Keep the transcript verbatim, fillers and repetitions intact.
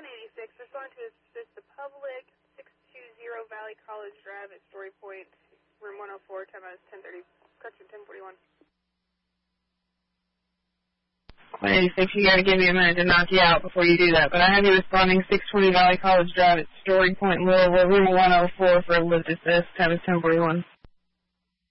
eighty-six, respond to assist the public, six two zero Valley College Drive at Story Point, room one oh four, time out is ten thirty, correction, ten forty-one. one eighty-six, you gotta give me a minute to knock you out before you do that, but I have you responding six twenty Valley College Drive at Story Point, Louisville, room one oh four for a lift assist, time is ten forty-one.